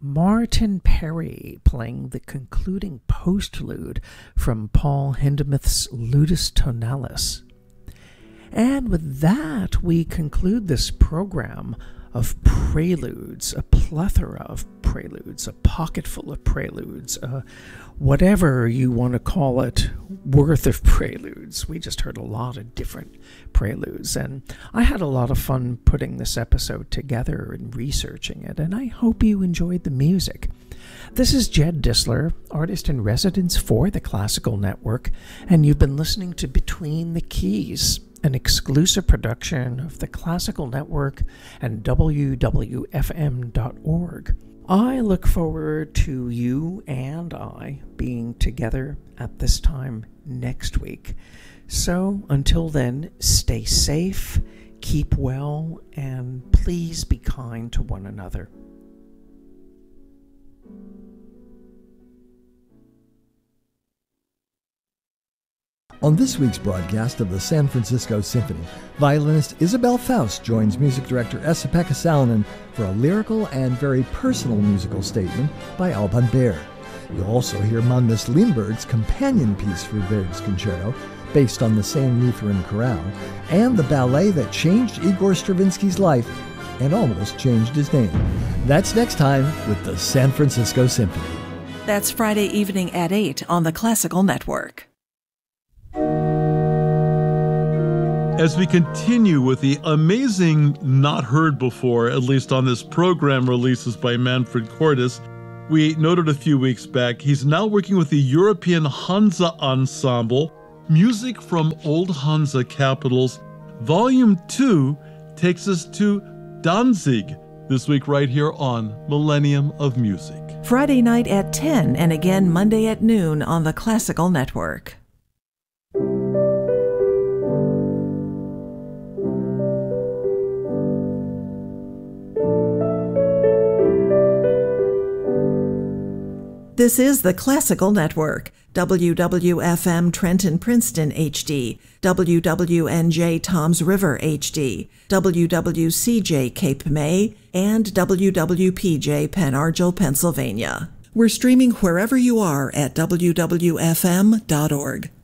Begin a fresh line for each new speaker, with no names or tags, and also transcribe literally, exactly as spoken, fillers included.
Martin Perry playing the concluding postlude from Paul Hindemith's Ludus Tonalis. And with that, we conclude this program of preludes, a plethora of preludes, a pocket full of preludes, uh, whatever you want to call it, worth of preludes. We just heard a lot of different preludes, and I had a lot of fun putting this episode together and researching it, and I hope you enjoyed the music. This is Jed Disler, artist in residence for the Classical Network, and you've been listening to Between the Keys, an exclusive production of the Classical Network and W W F M dot org. I look forward to you and I being together at this time next week. So until then, stay safe, keep well, and please be kind to one another.
On this week's broadcast of the San Francisco Symphony, violinist Isabel Faust joins music director Esa-Pekka Salonen for a lyrical and very personal musical statement by Alban Berg. You'll also hear Magnus Lindberg's companion piece for Berg's concerto, based on the same Lutheran chorale, and the ballet that changed Igor Stravinsky's life and almost changed his name. That's next time with the San Francisco Symphony.
That's Friday evening at eight on the Classical Network.
As we continue with the amazing, not heard before, at least on this program, releases by Manfred Cordes, we noted a few weeks back, he's now working with the European Hansa Ensemble, Music from Old Hansa Capitals. Volume two takes us to Danzig, this week right here on Millennium of Music.
Friday night at ten and again Monday at noon on the Classical Network. This is the Classical Network, W W F M Trenton Princeton H D, W W N J Toms River H D, W W C J Cape May, and W W P J Pen Argyl, Pennsylvania. We're streaming wherever you are at W W F M dot org.